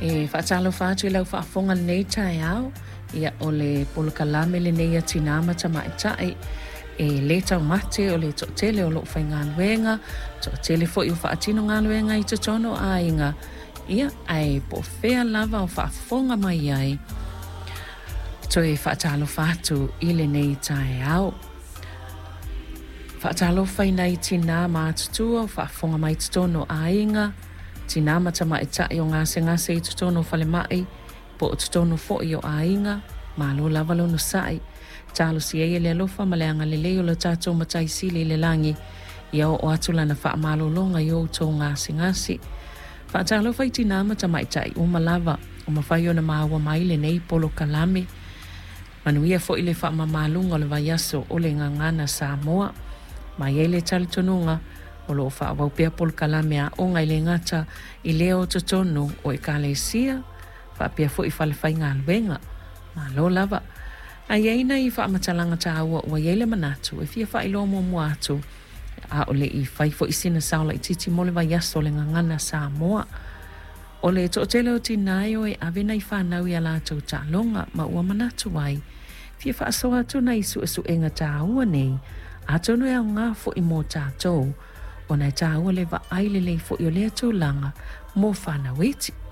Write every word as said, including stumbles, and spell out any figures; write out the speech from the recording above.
E whaatalo whaatu i lau whaafonga nei tae au. Ia o le polokalame le nei atina ma tamai tae. E le tau mate o le tele o lo whai ngā luenga. Tele fo i o whaatino ngā luenga i tutono a inga. Ia ai po whea lava o whaafonga mai ai. To e whaatalo whaatu i le nei tae au. Whaatalo whai nei tina ma tutua o whaafonga mai tutono a inga. Tina ma tamai tae o ngase ngase i tutono whale mai. Po o tutono fo i o a inga. Malo lava lo no sai. Talo si e le alofa ma le anga le leo lo tato matai sili le langi. Ia o atula na wha malo longa i o tō ngase ngase. Whaatalo whai tina ma tamai tae o malava. O mawhai o na maawa mai le nei polo kalame. Manuia fo i le wha mamalunga o le vaiaso o le ngangana Samoa. Mai e le talitonunga o lo wha waupea polo kalame a onga i le ngata i leo totono o e kalesia. Wha pia fo i whale whai ngā luenga. Ma lo lava. Ai eina i wha matalanga tāua o iele manatu e fia wha i lo mo mua atu. A o le i whai fo i sina saola i titi mole vaiaso le ngangana Samoa. O le to tele o tinai o e avena i whanau i ala tau tālonga ma ua manatu ai. Fia wha asoa atu na isu asu enga tāua nei. A tono e au ngā fo i mō tātou. O nei tāua le va aile le fo i o le atu langa mō whanau eti.